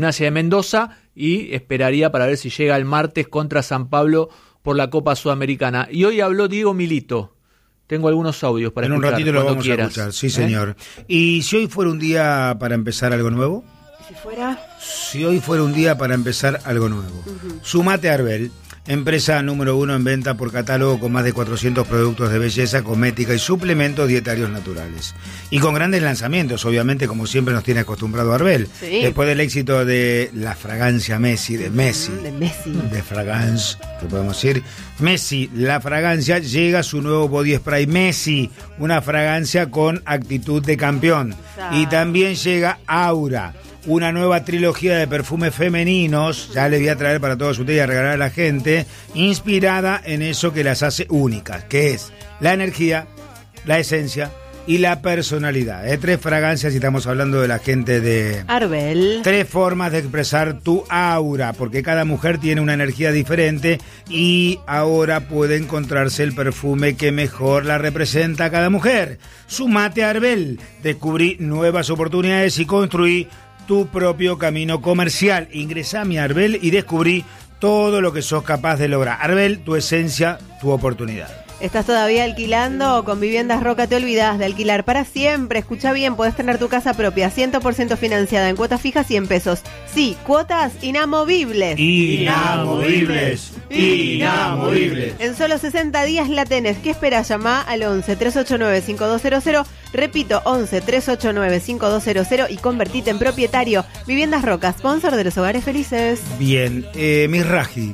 Gimnasia de Mendoza y esperaría para ver si llega el martes contra San Pablo por la Copa Sudamericana. Y hoy habló Diego Milito. Tengo algunos audios para escuchar. En un ratito lo vamos quieras. a escuchar, sí señor. ¿Y si hoy fuera un día para empezar algo nuevo? Si hoy fuera un día para empezar algo nuevo. Sumate a Arbel, empresa número 1 en venta por catálogo con más de 400 productos de belleza, cosmética y suplementos dietarios naturales. Y con grandes lanzamientos, obviamente, como siempre nos tiene acostumbrado Arbel. Sí. Después del éxito de la fragancia Messi, de Fragance, que podemos decir, Messi, la fragancia, llega su nuevo body spray Messi, una fragancia con actitud de campeón. Y también llega Aura, una nueva trilogía de perfumes femeninos, ya les voy a traer para todos ustedes y a regalar a la gente, inspirada en eso que las hace únicas, que es la energía, la esencia y la personalidad. 3 fragancias y estamos hablando de la gente de Arbel. 3 formas de expresar tu aura, porque cada mujer tiene una energía diferente y ahora puede encontrarse el perfume que mejor la representa a cada mujer. Sumate a Arbel, descubrí nuevas oportunidades y construí tu propio camino comercial. Ingresá a mi Arbel y descubrí todo lo que sos capaz de lograr. Arbel, tu esencia, tu oportunidad. ¿Estás todavía alquilando? Con Viviendas Roca te olvidás de alquilar para siempre. Escucha bien, podés tener tu casa propia 100% financiada en cuotas fijas 100 pesos. Sí, cuotas inamovibles. Inamovibles. En solo 60 días la tenés. ¿Qué esperás? Llamá al 11-389-5200. Repito, 11-389-5200 y convertite en propietario. Viviendas Roca, sponsor de los hogares felices. Bien, Misraji,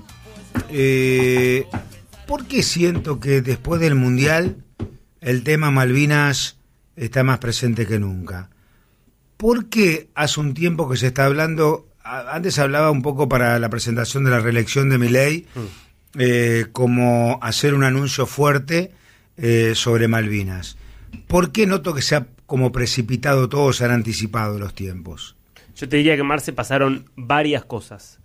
¿por qué siento que después del Mundial el tema Malvinas está más presente que nunca? ¿Por qué hace un tiempo que se está hablando, antes hablaba un poco para la presentación de la reelección de Milei, como hacer un anuncio fuerte sobre Malvinas? ¿Por qué noto que se ha como precipitado todo, se han anticipado los tiempos? Yo te diría que, Marce, pasaron varias cosas.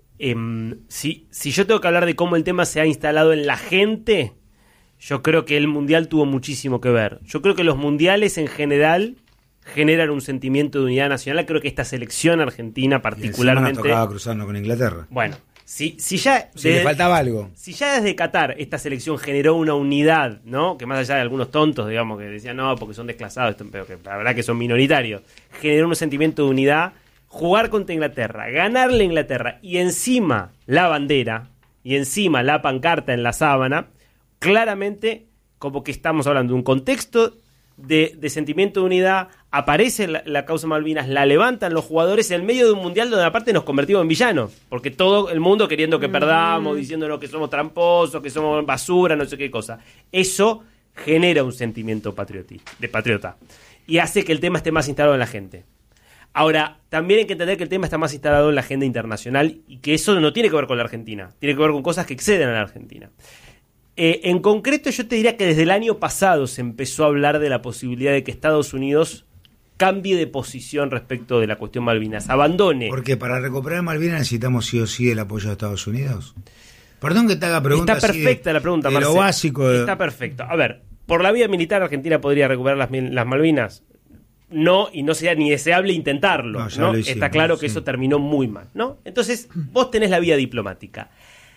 Si yo tengo que hablar de cómo el tema se ha instalado en la gente, yo creo que el Mundial tuvo muchísimo que ver. Yo creo que los mundiales en general generan un sentimiento de unidad nacional. Creo que esta selección argentina particularmente... Y nos tocaba cruzarnos con Inglaterra. Bueno, si le faltaba algo. Si ya desde Qatar esta selección generó una unidad, ¿no? Que más allá de algunos tontos, digamos, que decían no, porque son desclasados, pero que la verdad que son minoritarios, generó un sentimiento de unidad. Jugar contra Inglaterra, ganarle a Inglaterra y encima la bandera y encima la pancarta en la sábana, claramente como que estamos hablando de un contexto de sentimiento de unidad. Aparece la causa Malvinas, la levantan los jugadores en medio de un mundial donde aparte nos convertimos en villanos, porque todo el mundo queriendo que perdamos, diciéndonos que somos tramposos, que somos basura, no sé qué cosa. Eso genera un sentimiento de patriota y hace que el tema esté más instalado en la gente. Ahora, también hay que entender que el tema está más instalado en la agenda internacional y que eso no tiene que ver con la Argentina, tiene que ver con cosas que exceden a la Argentina. En concreto, yo te diría que desde el año pasado se empezó a hablar de la posibilidad de que Estados Unidos cambie de posición respecto de la cuestión Malvinas, abandone. Porque para recuperar Malvinas necesitamos sí o sí el apoyo de Estados Unidos. Perdón que te haga preguntas. Está perfecta la pregunta, Marcelo. Lo básico. Está perfecto. A ver, por la vía militar Argentina podría recuperar las Malvinas. No, y no sería ni deseable intentarlo, ¿no? Está claro que eso terminó muy mal, ¿no? Entonces, vos tenés la vía diplomática.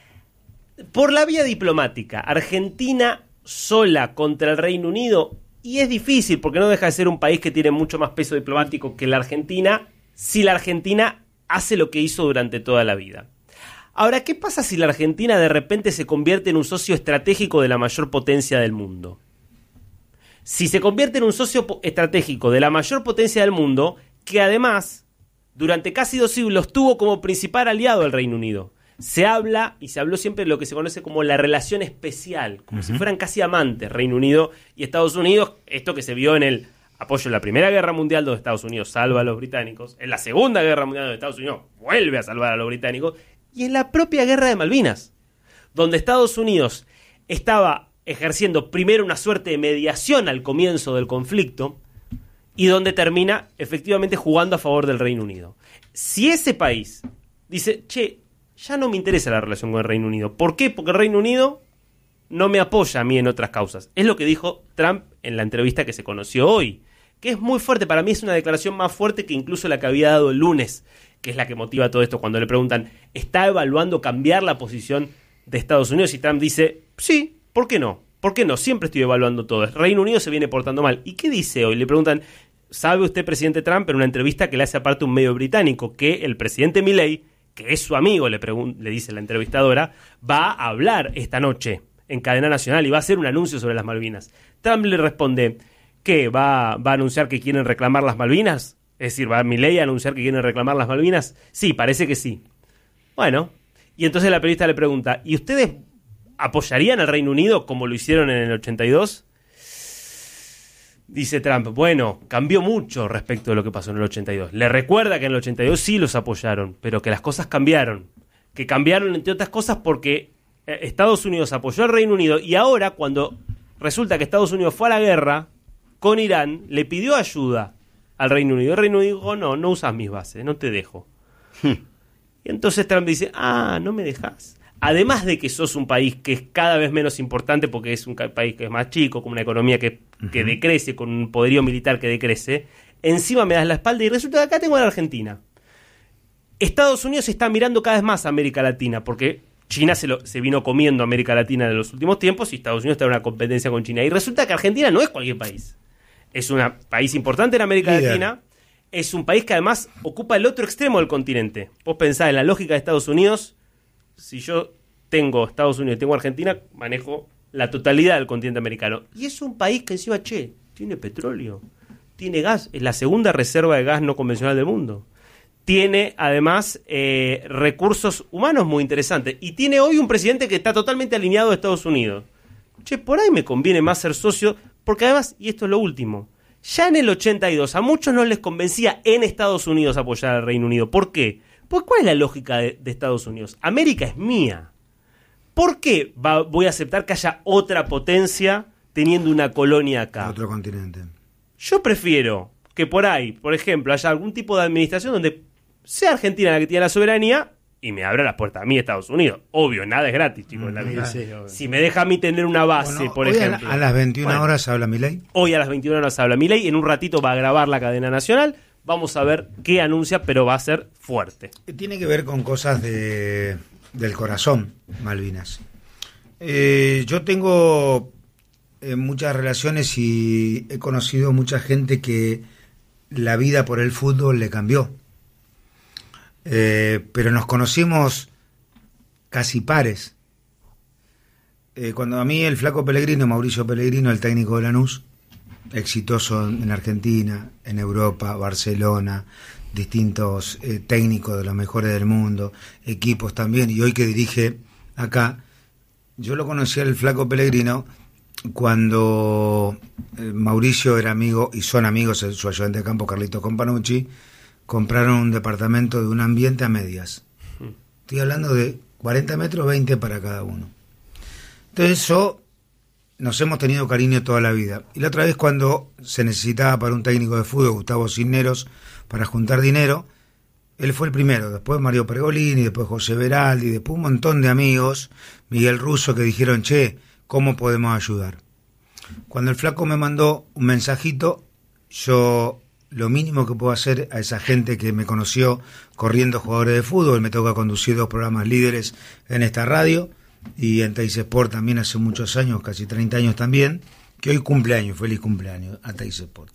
Por la vía diplomática, Argentina sola contra el Reino Unido, y es difícil porque no deja de ser un país que tiene mucho más peso diplomático que la Argentina, si la Argentina hace lo que hizo durante toda la vida. Ahora, ¿qué pasa si la Argentina de repente se convierte en un socio estratégico de la mayor potencia del mundo? Si se convierte en un socio estratégico de la mayor potencia del mundo, que además, durante casi 2 siglos, tuvo como principal aliado al Reino Unido. Se habla, y se habló siempre de lo que se conoce como la relación especial, como si fueran casi amantes, Reino Unido y Estados Unidos. Esto que se vio en el apoyo en la Primera Guerra Mundial, donde Estados Unidos salva a los británicos, en la Segunda Guerra Mundial, donde Estados Unidos vuelve a salvar a los británicos, y en la propia Guerra de Malvinas, donde Estados Unidos estaba ejerciendo primero una suerte de mediación al comienzo del conflicto y donde termina efectivamente jugando a favor del Reino Unido. Si ese país dice, ya no me interesa la relación con el Reino Unido. ¿Por qué? Porque el Reino Unido no me apoya a mí en otras causas. Es lo que dijo Trump en la entrevista que se conoció hoy. que es muy fuerte. Para mí es una declaración más fuerte que incluso la que había dado el lunes, que es la que motiva todo esto. Cuando le preguntan, ¿está evaluando cambiar la posición de Estados Unidos? Y Trump dice, sí, ¿por qué no? ¿Por qué no? Siempre estoy evaluando todo. El Reino Unido se viene portando mal. ¿Y qué dice hoy? Le preguntan, ¿sabe usted, presidente Trump, en una entrevista que le hace aparte un medio británico, que el presidente Milei, que es su amigo, le dice la entrevistadora, va a hablar esta noche en cadena nacional y va a hacer un anuncio sobre las Malvinas? Trump le responde, ¿qué? ¿Va a anunciar que quieren reclamar las Malvinas? Es decir, ¿va Milei a anunciar que quieren reclamar las Malvinas? Sí, parece que sí. Bueno, y entonces la periodista le pregunta, ¿y ustedes apoyarían al Reino Unido como lo hicieron en el 82? Dice Trump, bueno, cambió mucho respecto de lo que pasó en el 82. Le recuerda que en el 82 sí los apoyaron, pero que las cosas cambiaron. Que cambiaron, entre otras cosas, porque Estados Unidos apoyó al Reino Unido y ahora, cuando resulta que Estados Unidos fue a la guerra con Irán, le pidió ayuda al Reino Unido. El Reino Unido dijo, no usas mis bases, no te dejo. Y entonces Trump dice, no me dejas. Además de que sos un país que es cada vez menos importante porque es un país que es más chico, con una economía que decrece, con un poderío militar que decrece, encima me das la espalda y resulta que acá tengo a la Argentina. Estados Unidos está mirando cada vez más a América Latina porque China se vino comiendo a América Latina en los últimos tiempos y Estados Unidos está en una competencia con China. Y resulta que Argentina no es cualquier país. Es un país importante en América Latina. Es un país que además ocupa el otro extremo del continente. Vos pensás en la lógica de Estados Unidos. Si yo tengo Estados Unidos y tengo Argentina, manejo la totalidad del continente americano. Y es un país que encima, tiene petróleo, tiene gas, es la segunda reserva de gas no convencional del mundo. Tiene, además, recursos humanos muy interesantes. Y tiene hoy un presidente que está totalmente alineado a Estados Unidos. Por ahí me conviene más ser socio, porque además, y esto es lo último, ya en el 82 a muchos no les convencía en Estados Unidos apoyar al Reino Unido. ¿Por qué? Pues ¿cuál es la lógica de Estados Unidos? América es mía. ¿Por qué voy a aceptar que haya otra potencia teniendo una colonia acá? Otro continente. Yo prefiero que por ahí, por ejemplo, haya algún tipo de administración donde sea Argentina la que tiene la soberanía y me abra las puertas a mí, Estados Unidos. Obvio, nada es gratis, chicos, en la vida. Sí, si me deja a mí tener una base, por ejemplo. A las 21 horas habla Milei. Hoy a las 21 horas habla Milei. En un ratito va a grabar la cadena nacional. Vamos a ver qué anuncia, pero va a ser fuerte. Tiene que ver con cosas del corazón, Malvinas. Yo tengo muchas relaciones y he conocido mucha gente que la vida por el fútbol le cambió. Pero nos conocimos casi pares. Cuando a mí el flaco Pellegrino, Mauricio Pellegrino, el técnico de Lanús, exitoso en Argentina, en Europa, Barcelona, distintos técnicos de los mejores del mundo, equipos también, y hoy que dirige acá, yo lo conocí al flaco Pellegrino cuando Mauricio era amigo, y son amigos, su ayudante de campo Carlito Companucci, compraron un departamento de un ambiente a medias. Estoy hablando de 40 metros, 20 para cada uno. Entonces eso, nos hemos tenido cariño toda la vida. Y la otra vez cuando se necesitaba para un técnico de fútbol, Gustavo Cisneros, para juntar dinero, él fue el primero. Después Mario Pergolini, después José Veraldi, después un montón de amigos, Miguel Russo, que dijeron, ¿cómo podemos ayudar? Cuando el flaco me mandó un mensajito, yo lo mínimo que puedo hacer a esa gente que me conoció corriendo jugadores de fútbol, me toca conducir 2 programas líderes en esta radio, y en Teis Sport también hace muchos años, casi 30 años también, que hoy cumpleaños, feliz cumpleaños a Teis Sport.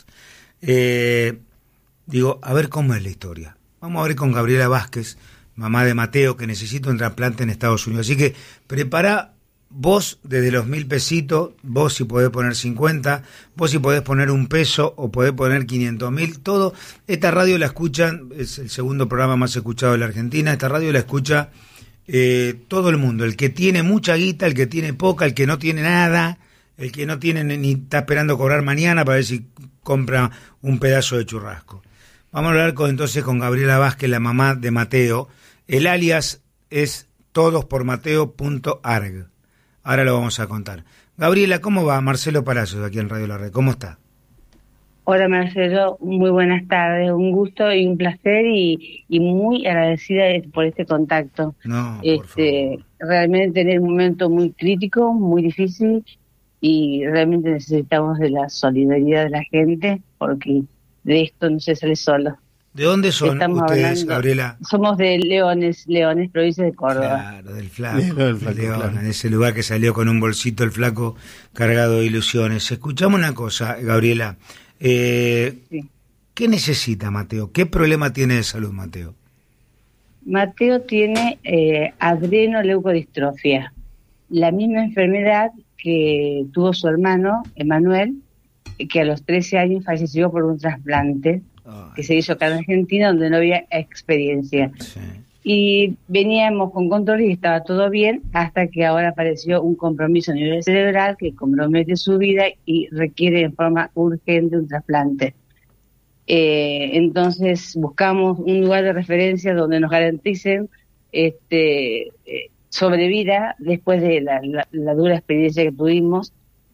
Digo, a ver cómo es la historia. Vamos a ver con Gabriela Vázquez, mamá de Mateo, que necesita un trasplante en Estados Unidos. Así que prepara vos desde los 1.000 pesitos, vos si podés poner 50, vos si podés poner un peso o podés poner 500.000, todo. Esta radio la escuchan, es el segundo programa más escuchado de la Argentina, esta radio la escucha todo el mundo, el que tiene mucha guita, el que tiene poca, el que no tiene nada, el que no tiene ni está esperando cobrar mañana para ver si compra un pedazo de churrasco. Vamos a hablar entonces con Gabriela Vázquez, la mamá de Mateo. El alias es todospormateo.arg. Ahora lo vamos a contar. Gabriela, ¿cómo va? Marcelo Palacios, aquí en Radio La Red. ¿Cómo está? Hola Marcelo, muy buenas tardes, un gusto y un placer y muy agradecida por este contacto. No, por favor. Realmente tener un momento muy crítico, muy difícil y realmente necesitamos de la solidaridad de la gente, porque de esto no se sale solo. ¿De dónde son ustedes, Gabriela? Somos de Leones, provincia de Córdoba. Claro, del Flaco. León, en ese lugar que salió con un bolsito el Flaco cargado de ilusiones. Escuchamos una cosa, Gabriela. Sí. ¿Qué necesita Mateo? ¿Qué problema tiene de salud, Mateo? Mateo tiene adrenoleucodistrofia, la misma enfermedad que tuvo su hermano, Emanuel, que a los 13 años falleció por un trasplante que se hizo acá en Argentina, donde no había experiencia. Sí. Y veníamos con control y estaba todo bien, hasta que ahora apareció un compromiso a nivel cerebral que compromete su vida y requiere en forma urgente un trasplante. Entonces buscamos un lugar de referencia donde nos garanticen sobrevida después de la dura experiencia que tuvimos.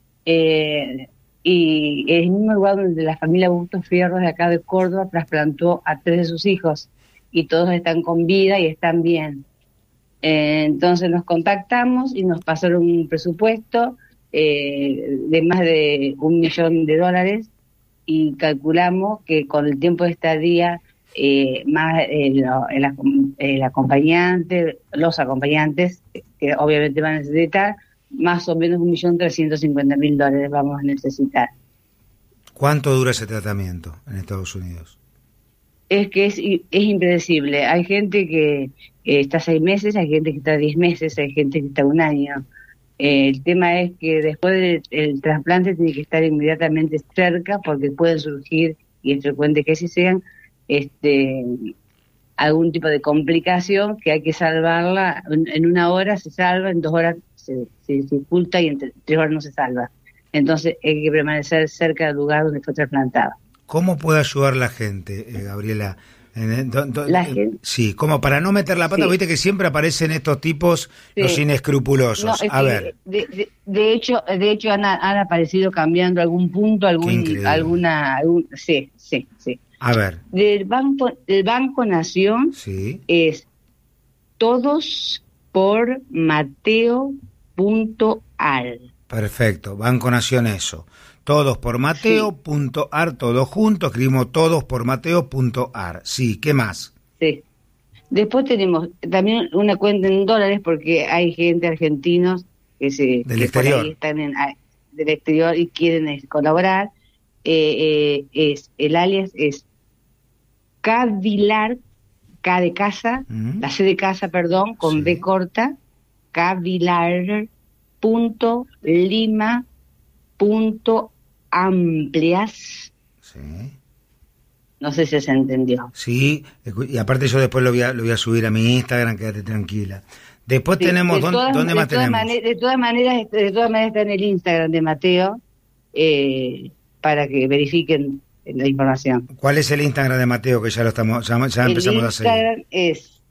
Y el mismo lugar donde la familia Bustos Fierros de acá de Córdoba trasplantó a 3 de sus hijos y todos están con vida y están bien. Entonces nos contactamos y nos pasaron un presupuesto de más de $1 millón y calculamos que con el tiempo de estadía más el acompañante, los acompañantes que obviamente van a necesitar, más o menos $1.350.000 vamos a necesitar. ¿Cuánto dura ese tratamiento en Estados Unidos? Es que es impredecible. Hay gente que está 6 meses, hay gente que está 10 meses, hay gente que está 1 año. El tema es que después del trasplante tiene que estar inmediatamente cerca, porque pueden surgir, y es frecuente que así sean, algún tipo de complicación que hay que salvarla. En 1 hora se salva, en 2 horas se dificulta y en 3 horas no se salva. Entonces hay que permanecer cerca del lugar donde fue trasplantado. ¿Cómo puede ayudar la gente, Gabriela? Sí, como para no meter la pata, sí. Viste que siempre aparecen estos tipos, sí, los inescrupulosos. No, ver. De hecho han aparecido cambiando algún punto, sí. A ver. Del Banco Nación, sí, es todos por Mateo.ar. Perfecto, Banco Nación eso. Todos por Mateo.ar, sí, todos juntos, escribimos todos por Mateo.ar. Sí, ¿qué más? Sí. Después tenemos también una cuenta en $, porque hay gente argentinos del exterior. Por ahí están del exterior y quieren colaborar. El alias es Cavilar, K de casa, la C de casa, perdón, con sí, B corta, Cavilar.lima.amplias. Sí. No sé si se entendió. Sí, y aparte yo después lo voy a subir a mi Instagram, quédate tranquila. Después sí, tenemos, ¿dónde más tenemos? De todas maneras está en el Instagram de Mateo, para que verifiquen la información. ¿Cuál es el Instagram de Mateo? Que ya lo estamos, ya empezamos a seguir. El Instagram es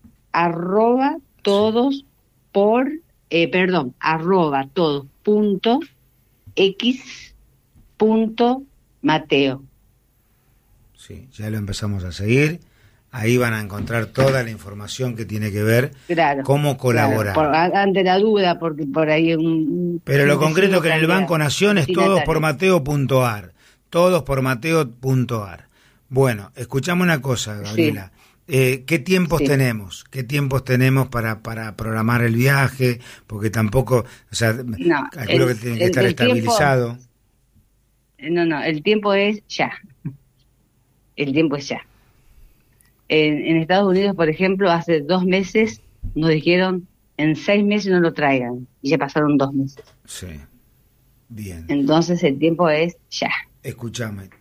@todos.x.mateo. Sí, ya lo empezamos a seguir. Ahí van a encontrar toda la información que tiene que ver, claro, cómo colaborar. Claro, ante la duda, porque por ahí pero lo concreto que en el Banco Nación es todos por Mateo.ar. Todos por Mateo.ar. Bueno, escuchamos una cosa, Gabriela. Sí. ¿Qué tiempos tenemos? ¿Qué tiempos tenemos para programar el viaje? Porque tampoco, o sea, calculo que tiene que estar estabilizado. El tiempo es ya. El tiempo es ya. En Estados Unidos, por ejemplo, hace 2 meses nos dijeron, en 6 meses no lo traigan. Y ya pasaron 2 meses. Sí. Bien. Entonces el tiempo es ya. Escúchame,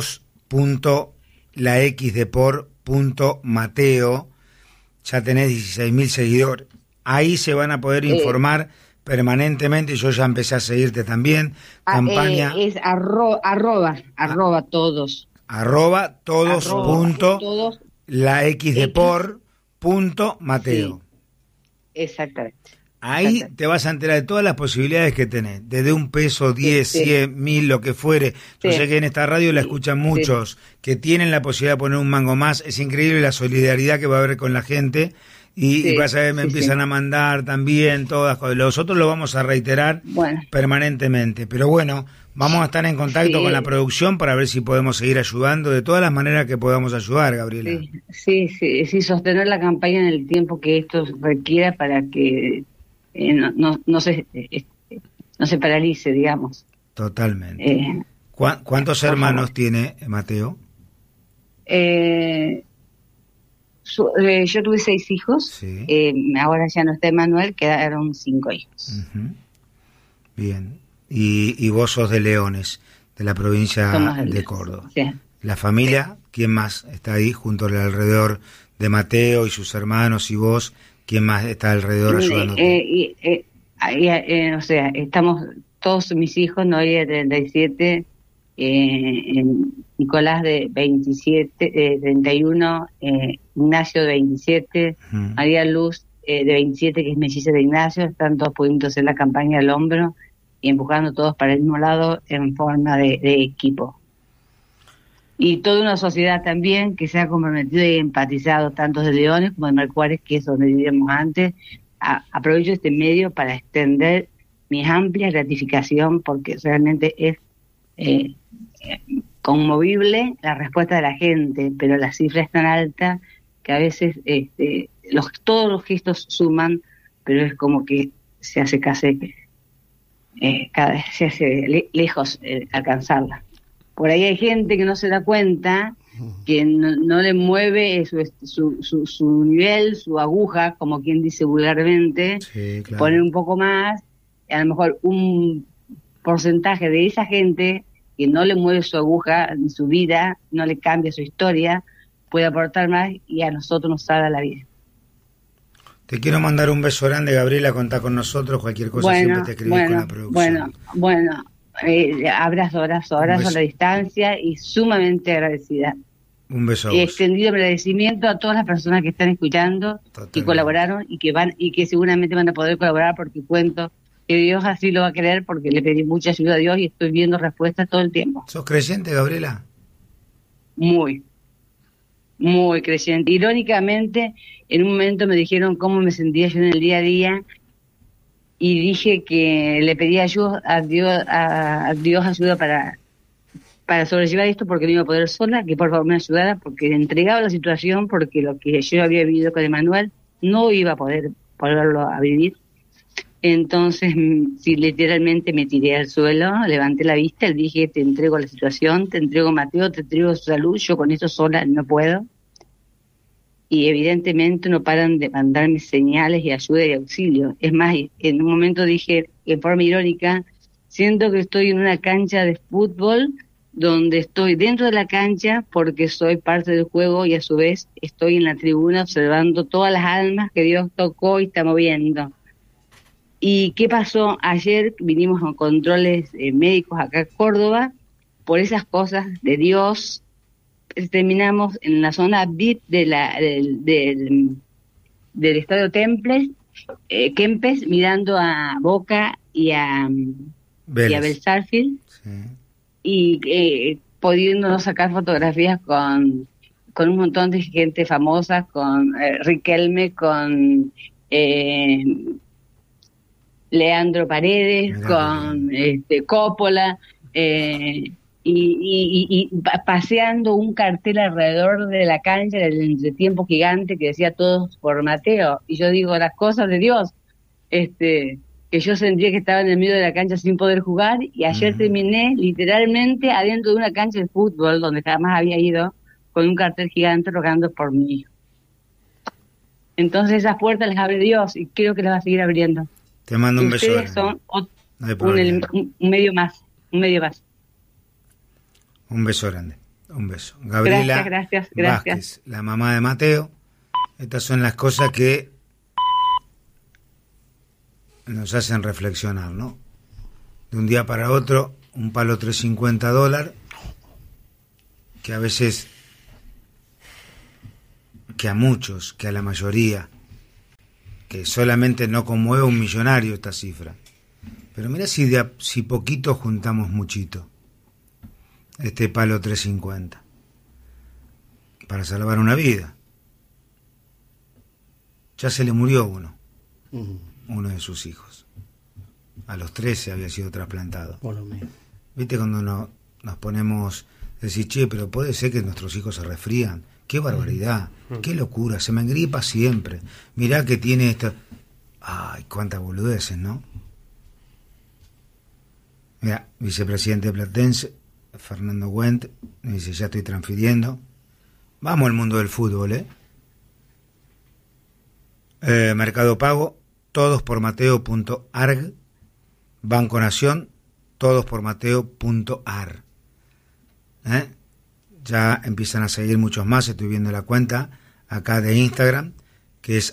todos.laxdepor.mateo, ya tenés 16.000 seguidores. Ahí se van a poder informar permanentemente. Yo ya empecé a seguirte también. Campaña. Es arroba todos. todos.laxdepor.mateo. Sí, exactamente. Ahí te vas a enterar de todas las posibilidades que tenés, desde $1, 10, 100, 1000, lo que fuere. Yo sé que en esta radio la escuchan muchos que tienen la posibilidad de poner un mango más. Es increíble la solidaridad que va a haber con la gente Y vas a ver, me empiezan a mandar también todas. Los otros lo vamos a reiterar permanentemente. Pero bueno, vamos a estar en contacto con la producción para ver si podemos seguir ayudando de todas las maneras que podamos ayudar, Gabriela. Sí, sostener la campaña en el tiempo que esto requiera para que no se paralice, digamos. Totalmente. ¿Cuántos hermanos tiene Mateo? Yo tuve 6 hijos, ahora ya no está Emanuel, quedaron 5 hijos. Uh-huh. Bien, y vos sos de Leones, de la provincia de Córdoba. Sí. La familia, ¿quién más está ahí junto alrededor de Mateo y sus hermanos y vos? ¿Quién más está alrededor ayudándote? O sea, estamos todos mis hijos, Noelia de 37, Nicolás de 27, 31, Ignacio de 27, María Luz de 27, que es melliza de Ignacio, están todos pudiendo hacer la campaña al hombro y empujando todos para el mismo lado en forma de equipo. Y toda una sociedad también que se ha comprometido y empatizado, tanto de Leones como de Mercuares, que es donde vivíamos antes. Aprovecho este medio para extender mi amplia gratificación, porque realmente es conmovible la respuesta de la gente, pero la cifra es tan alta que a veces todos los gestos suman, pero es como que se hace casi cada vez se hace lejos alcanzarla. Por ahí hay gente que no se da cuenta, que no le mueve su nivel, su aguja, como quien dice vulgarmente, poner un poco más, a lo mejor un porcentaje de esa gente que no le mueve su aguja en su vida, no le cambia su historia, puede aportar más y a nosotros nos salva la vida. Te quiero mandar un beso grande, Gabriela, contá con nosotros, cualquier cosa siempre te escribís con la producción. Abrazo a la distancia y sumamente agradecida. Un beso a vos. Extendido agradecimiento a todas las personas que están escuchando, que colaboraron y que seguramente van a poder colaborar, porque cuento que Dios así lo va a querer, porque le pedí mucha ayuda a Dios y estoy viendo respuestas todo el tiempo. ¿Sos creyente, Gabriela? Muy creyente. Irónicamente, en un momento me dijeron cómo me sentía yo en el día a día y dije que le pedía ayuda a Dios ayuda para sobrellevar esto, porque no iba a poder sola, que por favor me ayudara, porque entregaba la situación, porque lo que yo había vivido con Emanuel no iba a poder volverlo a vivir. Entonces, sí, literalmente me tiré al suelo, levanté la vista, le dije, te entrego la situación, te entrego Mateo, te entrego su salud, yo con esto sola no puedo. Y evidentemente no paran de mandarme señales y ayuda y auxilio. Es más, en un momento dije, en forma irónica, siento que estoy en una cancha de fútbol, donde estoy dentro de la cancha porque soy parte del juego y a su vez estoy en la tribuna observando todas las almas que Dios tocó y está moviendo. ¿Y qué pasó? Ayer vinimos con controles médicos acá en Córdoba, por esas cosas de Dios, terminamos en la zona VIP del Estadio Kempes, mirando a Boca y a Belsafield, y pudiéndonos sacar fotografías con un montón de gente famosa, con Riquelme, con Leandro Paredes, con Coppola, y paseando un cartel alrededor de la cancha del entretiempo gigante que decía todos por Mateo. Y yo digo, las cosas de Dios, que yo sentía que estaba en el medio de la cancha sin poder jugar, y ayer terminé literalmente adentro de una cancha de fútbol donde jamás había ido, con un cartel gigante rogando por mi hijo. Entonces esas puertas las abre Dios y creo que las va a seguir abriendo. Te mando un beso. Ustedes son un medio más. Un beso grande. Un beso. Gabriela gracias. Vázquez, la mamá de Mateo. Estas son las cosas que nos hacen reflexionar, ¿no? De un día para otro, un palo $350, que a veces, que a muchos, que a la mayoría, que solamente no conmueve a un millonario esta cifra. Pero mira si poquito juntamos muchito. Este palo 350 para salvar una vida. ya se le murió uno de sus hijos. A los 13 había sido trasplantado. Por lo menos. ¿Viste cuando nos ponemos a decir, che, pero puede ser que nuestros hijos se resfrían? ¡Qué barbaridad! ¡Qué locura! Se me engripa siempre. Mirá que tiene esto... ¡Ay, cuántas boludeces!, ¿no? Mira, vicepresidente platense, Fernando Wendt, me dice, ya estoy transfiriendo. Vamos al mundo del fútbol, Mercado Pago, todospormateo.arg. Banco Nación, todospormateo.ar. Ya empiezan a seguir muchos más, estoy viendo la cuenta acá de Instagram, que es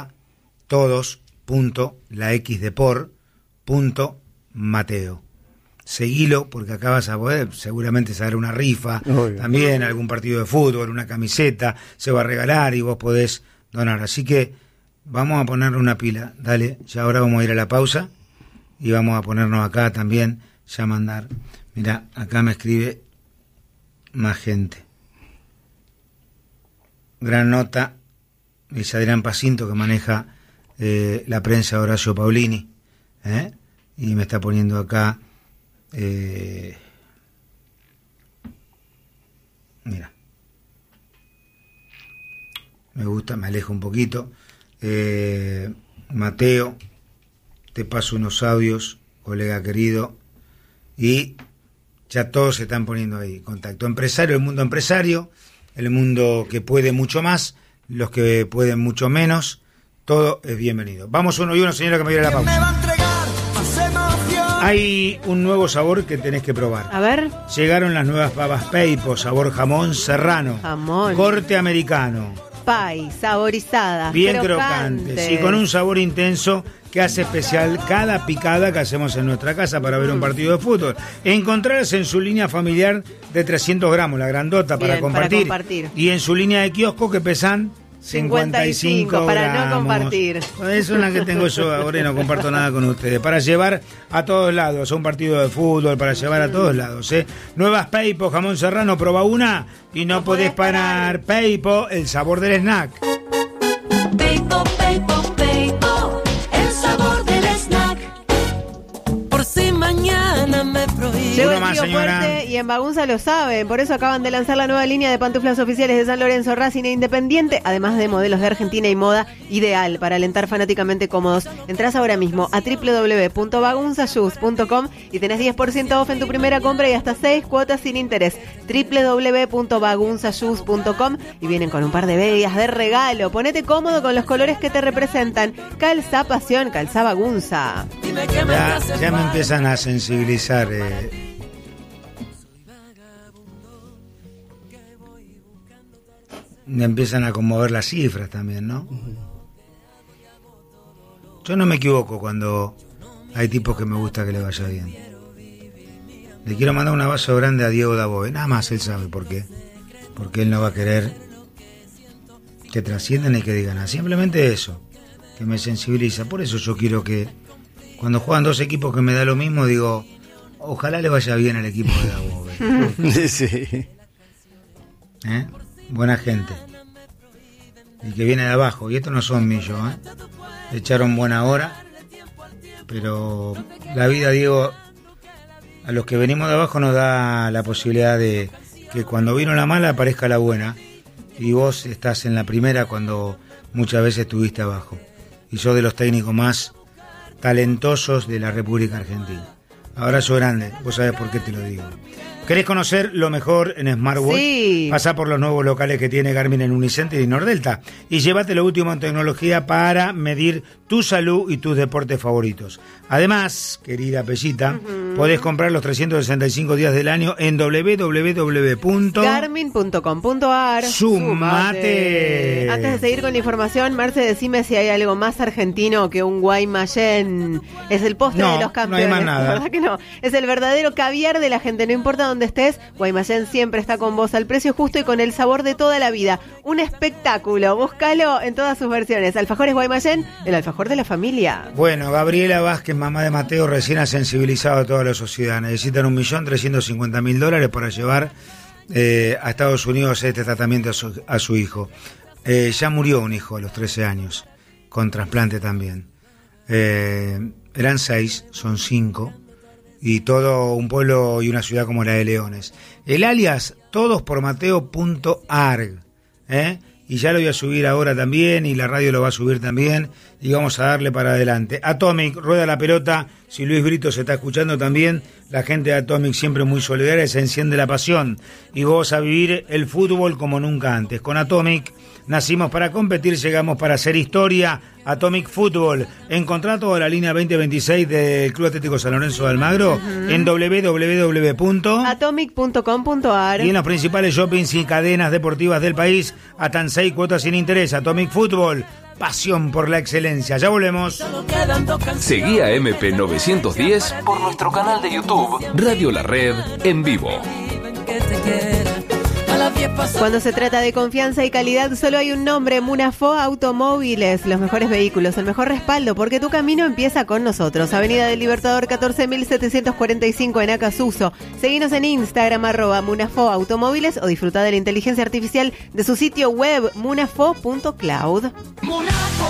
@todos.laxdepor.mateo. Seguilo, porque acá vas a poder seguramente saber una rifa, también algún partido de fútbol, una camiseta, se va a regalar y vos podés donar. Así que vamos a ponerle una pila, dale, ya ahora vamos a ir a la pausa y vamos a ponernos acá también, ya mandar. Mirá, acá me escribe más gente. Gran nota, dice Adrián Pacinto, que maneja la prensa de Horacio Paulini, y me está poniendo acá, mira, me gusta, me alejo un poquito. Mateo, te paso unos audios, colega querido, y ya todos se están poniendo ahí. Contacto empresario, el mundo empresario, el mundo que puede mucho más, los que pueden mucho menos, todo es bienvenido. Vamos uno y uno, señora, que me viene la pausa. Hay un nuevo sabor que tenés que probar. A ver. Llegaron las nuevas papas Peipo, sabor jamón serrano. Jamón. Corte americano. Pie, saborizadas, bien crocantes y con un sabor intenso que hace especial cada picada que hacemos en nuestra casa para ver un partido de fútbol. Encontrarlas en su línea familiar de 300 gramos, la grandota, bien, para compartir. Y en su línea de kiosco que pesan 55 para gramos. No compartir. Es una que tengo yo ahora y no comparto nada con ustedes. Para llevar a todos lados, a un partido de fútbol, para llevar a todos lados. Nuevas Peipo, jamón serrano, proba una y no podés parar. Peipo, el sabor del snack. Peipo, Peipo, Peipo, el sabor del snack. Por si mañana me prohíbe. Llegó el tío fuerte y en Bagunza lo saben, por eso acaban de lanzar la nueva línea de pantuflas oficiales de San Lorenzo, Racing e Independiente, además de modelos de Argentina y moda, ideal para alentar fanáticamente cómodos. Entrás ahora mismo a www.bagunzashoes.com y tenés 10% off en tu primera compra y hasta 6 cuotas sin interés. www.bagunzashoes.com y vienen con un par de medias de regalo. Ponete cómodo con los colores que te representan. Calza pasión, calza Bagunza. Ya me empiezan a sensibilizar. Me empiezan a conmover las cifras también, ¿no? Yo no me equivoco cuando hay tipos que me gusta que le vaya bien. Le quiero mandar un abrazo grande a Diego Davoe, nada más él sabe por qué. Porque él no va a querer que trasciendan y que digan nada. Simplemente eso, que me sensibiliza. Por eso yo quiero que cuando juegan dos equipos que me da lo mismo, digo, ojalá le vaya bien al equipo de Davoe. Sí. Buena gente. Y que viene de abajo. Y estos no son millos, Le echaron buena hora. Pero la vida, Diego, a los que venimos de abajo nos da la posibilidad de que cuando vino la mala aparezca la buena. Y vos estás en la primera cuando muchas veces estuviste abajo. Y sos de los técnicos más talentosos de la República Argentina. Abrazo grande. Vos sabés por qué te lo digo. ¿Querés conocer lo mejor en Smartwatch? Sí. Pasá por los nuevos locales que tiene Garmin en Unicenter y Nordelta y llévate lo último en tecnología para medir tu salud y tus deportes favoritos. Además, querida Pellita, podés comprar los 365 días del año en www.garmin.com.ar. ¡Sumate! Antes de seguir con la información, Marce, decime si hay algo más argentino que un Guaymallén. Es el postre de los campeones. No hay más nada. La verdad que no. Es el verdadero caviar de la gente. No importa dónde estés, Guaymallén siempre está con vos al precio justo y con el sabor de toda la vida. Un espectáculo. Búscalo en todas sus versiones. Alfajores Guaymallén, el alfajor de la familia. Bueno, Gabriela Vázquez, mamá de Mateo, recién ha sensibilizado a toda la sociedad. Necesitan $1.350.000 para llevar a Estados Unidos este tratamiento a su hijo. Ya murió un hijo a los 13 años. con trasplante también. Eran 6, son 5, y todo un pueblo y una ciudad como la de Leones. El alias, todospormateo.arg, y ya lo voy a subir ahora también, y la radio lo va a subir también, y vamos a darle para adelante. Atomic, rueda la pelota, si Luis Brito se está escuchando también, la gente de Atomic siempre muy solidaria, se enciende la pasión, y vamos a vivir el fútbol como nunca antes. Con Atomic nacimos para competir, llegamos para hacer historia. Atomic Fútbol. Encontrá toda la línea 2026 del Club Atlético San Lorenzo de Almagro en www.atomic.com.ar y en los principales shoppings y cadenas deportivas del país. Hasta 6 cuotas sin interés. Atomic Fútbol. Pasión por la excelencia. Ya volvemos. Seguí a MP910 por nuestro canal de YouTube Radio La Red en vivo. Cuando se trata de confianza y calidad, solo hay un nombre: Munafó Automóviles. Los mejores vehículos, el mejor respaldo, porque tu camino empieza con nosotros. Avenida del Libertador 14.745 en Acasuso. Seguinos en Instagram, @Munafó Automóviles, o disfruta de la inteligencia artificial de su sitio web, munafó.cloud.